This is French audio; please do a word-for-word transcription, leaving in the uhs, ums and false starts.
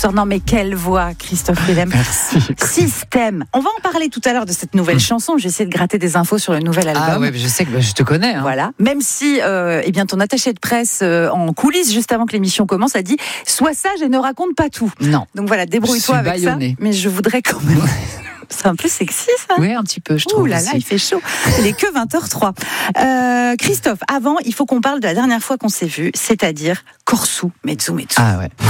soir. Non, mais quelle voix, Christophe Willem. Merci. Système. On va en parler tout à l'heure de cette nouvelle mmh. chanson. J'ai essayé de gratter des infos sur le nouvel album. Ah ouais, je sais que bah, je te connais. Hein. Voilà. Même si, euh, eh bien, ton attaché de presse euh, en coulisses, juste avant que l'émission commence, a dit « Sois sage et ne raconte pas tout ». Non. Donc voilà, débrouille-toi avec baïonné. ça. Mais je voudrais quand même... C'est un peu sexy, ça. Oui, un petit peu, je trouve. Ouh là là, il fait chaud. Il n'est que vingt heures zéro trois. Euh, Christophe, avant, il faut qu'on parle de la dernière fois qu'on s'est vu, c'est-à-dire Corso Mezzo Mezzo. Ah ouais.